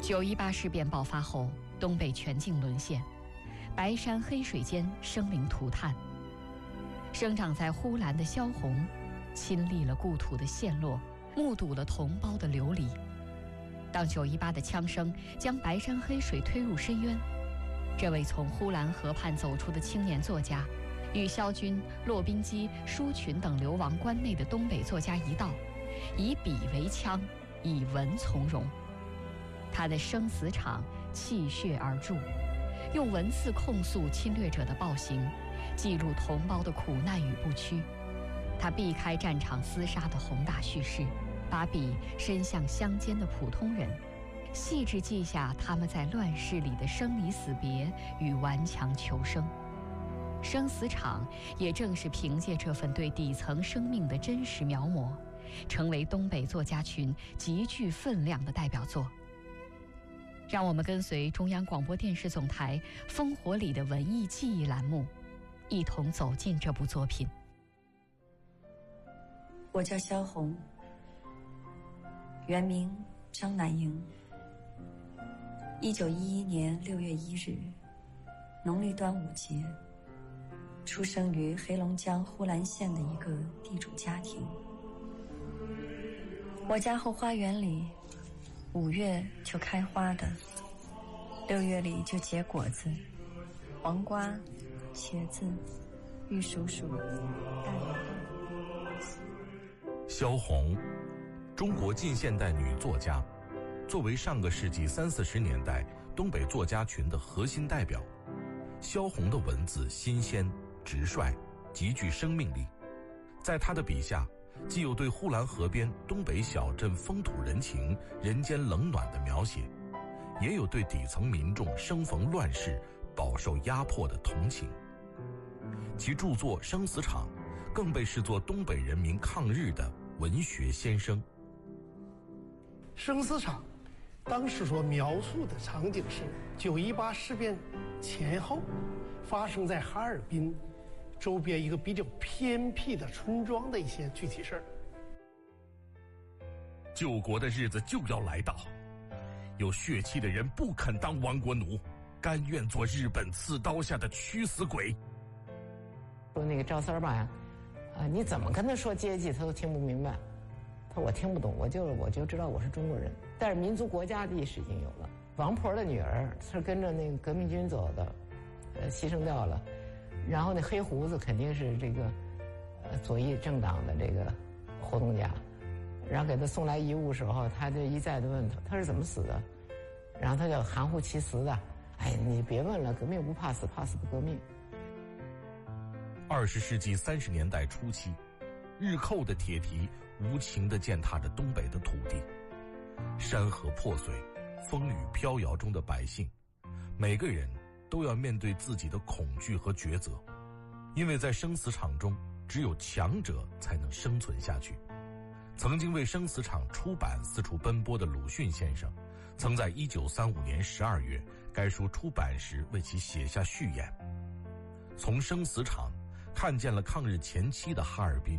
9·18事变爆发后，东北全境沦陷，白山黑水间生灵涂炭。生长在呼兰的萧红，亲历了故土的陷落，目睹了同胞的流离。当9·18的枪声将白山黑水推入深渊，这位从呼兰河畔走出的青年作家，与萧军、骆宾基、舒群等流亡关内的东北作家一道，以笔为枪，以文从容。他的《生死场》泣血而著，用文字控诉侵略者的暴行，记录同胞的苦难与不屈。他避开战场厮杀的宏大叙事，把笔伸向乡间的普通人，细致记下他们在乱世里的生离死别与顽强求生。生死场也正是凭借这份对底层生命的真实描摹，成为东北作家群极具分量的代表作。让我们跟随中央广播电视总台《烽火里的文艺记忆》栏目，一同走进这部作品。 我叫萧红，原名张南莹。1911年6月1日，农历端午节，出生于黑龙江呼兰县的一个地主家庭。我家后花园里5月就开花的，6月里就结果子，黄瓜、茄子、玉蜀黍、大油。 萧红，中国近现代女作家，作为上个世纪30-40年代东北作家群的核心代表，萧红的文字新鲜、直率，极具生命力。在她的笔下，既有对呼兰河边东北小镇风土人情、人间冷暖的描写，也有对底层民众生逢乱世、饱受压迫的同情。其著作《生死场》更被视作东北人民抗日的文学先声。 生死场当时所描述的场景是9·18事变前后发生在哈尔滨周边一个比较偏僻的村庄的一些具体事儿。 救国的日子就要来到，有血气的人不肯当亡国奴，甘愿做日本刺刀下的屈死鬼。 说那个赵三儿吧，你怎么跟他说阶级，他都听不明白。他说我听不懂，我就知道我是中国人，但是民族国家的意识已经有了。王婆的女儿是跟着那个革命军走的，牺牲掉了。然后那黑胡子肯定是这个左翼政党的这个活动家。然后给他送来遗物时候，他就一再的问他是怎么死的，然后他就含糊其辞的，哎，你别问了，革命不怕死，怕死不革命。 20世纪30年代初期，日寇的铁蹄无情地践踏着东北的土地，山河破碎，风雨飘摇中的百姓，每个人都要面对自己的恐惧和抉择，因为在生死场中，只有强者才能生存下去。曾经为生死场出版四处奔波的鲁迅先生，曾在1935年12月该书出版时为其写下序言：从生死场看见了抗日前期的哈尔滨，